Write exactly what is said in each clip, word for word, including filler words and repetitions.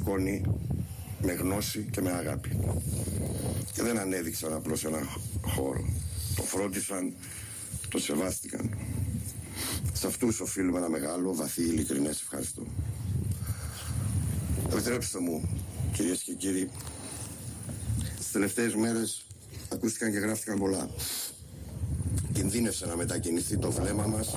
σηκώνει με γνώση και με αγάπη. Και δεν ανέδειξαν απλώς ένα χώρο. Το φρόντισαν, το σεβάστηκαν. Σε αυτούς οφείλουμε ένα μεγάλο, βαθύ, ειλικρινές ευχαριστώ. Επιτρέψτε μου, κυρίες και κύριοι, στις τελευταίες μέρες ακούστηκαν και γράφτηκαν πολλά. Κινδύνευσε να μετακινηθεί το βλέμμα μας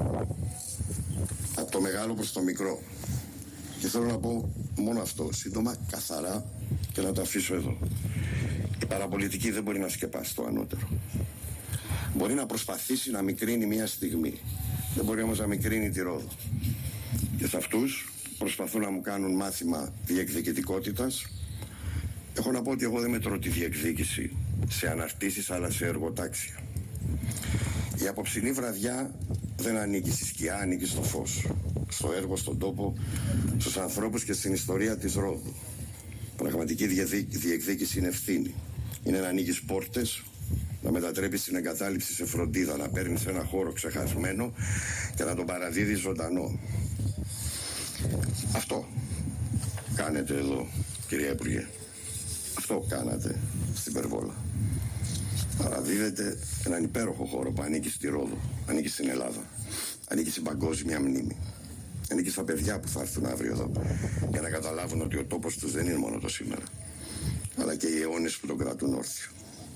από το μεγάλο προς το μικρό. Και θέλω να πω μόνο αυτό, σύντομα, καθαρά, και να το αφήσω εδώ. Η παραπολιτική δεν μπορεί να σκεπάσει το ανώτερο. Μπορεί να προσπαθήσει να μικρύνει μια στιγμή. Δεν μπορεί όμως να μικρύνει τη Ρόδο. Και σε αυτούς προσπαθούν να μου κάνουν μάθημα διεκδικητικότητας. Έχω να πω ότι εγώ δεν μετρώ τη διεκδίκηση σε αναρτήσεις αλλά σε εργοτάξια. Η απόψινή βραδιά δεν ανήκει στη σκιά, ανήκει στο φως. Στο έργο, στον τόπο, στους ανθρώπους και στην ιστορία της Ρόδου. Πραγματική διεκδίκηση είναι ευθύνη. Είναι να ανοίγεις πόρτες, να μετατρέπεις την εγκατάλειψη σε φροντίδα, να παίρνεις ένα χώρο ξεχασμένο και να τον παραδίδεις ζωντανό. Αυτό κάνετε εδώ, κυρία Υπουργέ. Αυτό κάνατε στην Περβόλα. Παραδίδετε έναν υπέροχο χώρο που ανήκει στη Ρόδο, ανήκει στην Ελλάδα, ανήκει στην παγκόσμια μνήμη. Ανήκει στα παιδιά που θα έρθουν αύριο εδώ για να καταλάβουν ότι ο τόπος τους δεν είναι μόνο το σήμερα, αλλά και οι αιώνες που τον κρατούν όρθιο.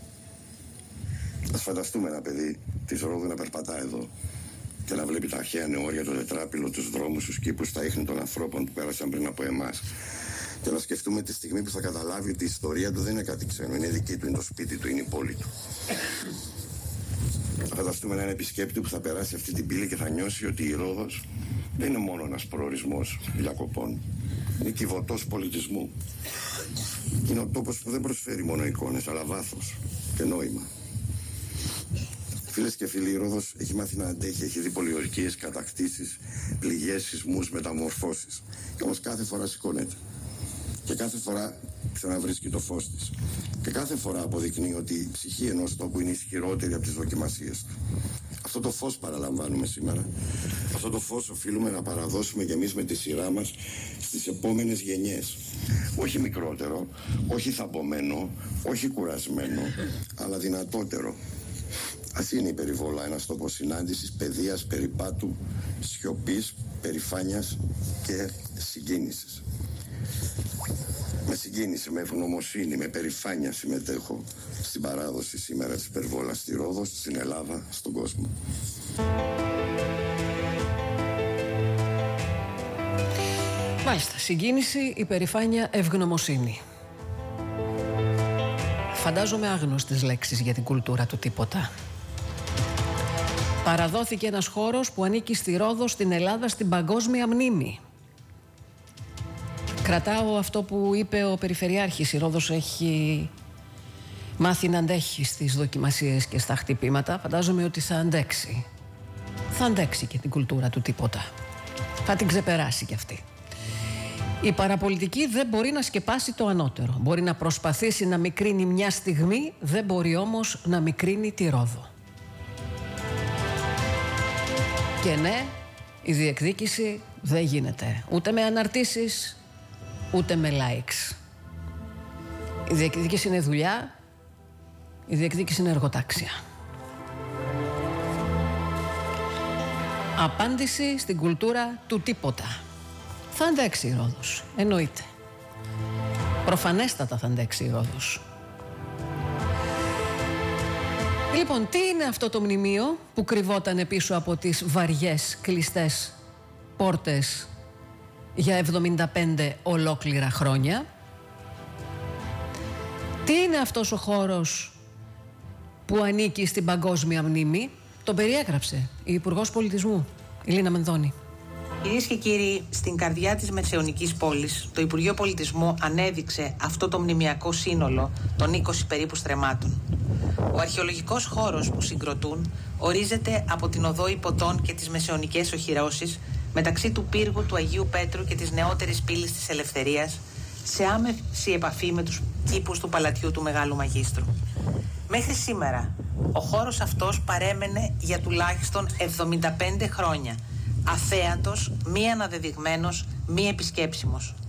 Ας φανταστούμε ένα παιδί της Ρόδου να περπατά εδώ και να βλέπει τα αρχαία νεόρια, το τετράπυλο, τους δρόμους, τους κήπους, τα ίχνη των ανθρώπων που πέρασαν πριν από εμάς. Και να σκεφτούμε τη στιγμή που θα καταλάβει ότι η ιστορία του δεν είναι κάτι ξένο, είναι δική του, είναι το σπίτι του, είναι η πόλη του. Θα φανταστούμε έναν επισκέπτη που θα περάσει αυτή την πύλη και θα νιώσει ότι η Ρόδος δεν είναι μόνο ένας προορισμός διακοπών. Είναι κυβωτός πολιτισμού. Είναι ο τόπος που δεν προσφέρει μόνο εικόνες, αλλά βάθος και νόημα. Φίλες και φίλοι, η Ρόδος έχει μάθει να αντέχει, έχει δει πολιορκίες, κατακτήσεις, πληγές, σεισμούς, μεταμορφώσεις. Και όμως κάθε φορά σηκώνεται. Και κάθε φορά ξαναβρίσκει το φως της. Και κάθε φορά αποδεικνύει ότι η ψυχή ενός τόπου είναι ισχυρότερη από τις δοκιμασίες του. Αυτό το φως παραλαμβάνουμε σήμερα. Αυτό το φως οφείλουμε να παραδώσουμε κι εμείς με τη σειρά μας στις επόμενες γενιές. Όχι μικρότερο, όχι θαμπομένο, όχι κουρασμένο, αλλά δυνατότερο. Ας είναι η Περιβόλα ένας τόπος συνάντησης, παιδείας, περιπάτου, σιωπής, περηφάνειας και συγκίνησης. Με συγκίνηση, με ευγνωμοσύνη, με περηφάνεια συμμετέχω στην παράδοση σήμερα της Περβόλας στη Ρόδο, στην Ελλάδα, στον κόσμο. Μάλιστα, συγκίνηση, υπερηφάνεια, ευγνωμοσύνη. Φαντάζομαι άγνωστες λέξεις για την κουλτούρα του τίποτα. Παραδόθηκε ένας χώρος που ανήκει στη Ρόδο, στην Ελλάδα, στην παγκόσμια μνήμη. Κρατάω αυτό που είπε ο Περιφερειάρχης. Η Ρόδος έχει μάθει να αντέχει στις δοκιμασίες και στα χτυπήματα. Φαντάζομαι ότι θα αντέξει. Θα αντέξει και την κουλτούρα του τίποτα. Θα την ξεπεράσει κι αυτή. Η παραπολιτική δεν μπορεί να σκεπάσει το ανώτερο. Μπορεί να προσπαθήσει να μικρύνει μια στιγμή, δεν μπορεί όμως να μικρύνει τη Ρόδο. Και ναι, η διεκδίκηση δεν γίνεται ούτε με αναρτήσεις, ούτε με likes. Η διεκδίκηση είναι δουλειά, η διεκδίκηση είναι εργοτάξια. Απάντηση στην κουλτούρα του τίποτα. Θα αντέξει η Ρόδος, εννοείται. Προφανέστατα θα αντέξει η Ρόδος. Λοιπόν, τι είναι αυτό το μνημείο που κρυβόταν πίσω από τις βαριές κλειστές πόρτες για εβδομήντα πέντε ολόκληρα χρόνια? Τι είναι αυτός ο χώρος που ανήκει στην παγκόσμια μνήμη? Τον περιέγραψε η Υπουργός Πολιτισμού, η Λίνα Μενδώνη. Κυρίες και κύριοι, στην καρδιά της μεσαιωνικής πόλης, το Υπουργείο Πολιτισμού ανέδειξε αυτό το μνημιακό σύνολο των είκοσι περίπου στρεμμάτων. Ο αρχαιολογικός χώρος που συγκροτούν ορίζεται από την οδό Υποτών και τις μεσαιωνικές οχυρώσεις μεταξύ του πύργου του Αγίου Πέτρου και της νεότερης πύλης της Ελευθερίας, σε άμεση επαφή με τους κήπους του παλατιού του Μεγάλου Μαγίστρου. Μέχρι σήμερα, ο χώρος αυτός παρέμενε για τουλάχιστον εβδομήντα πέντε χρόνια, αθέατος, μη αναδεδειγμένος, μη επισκέψιμος.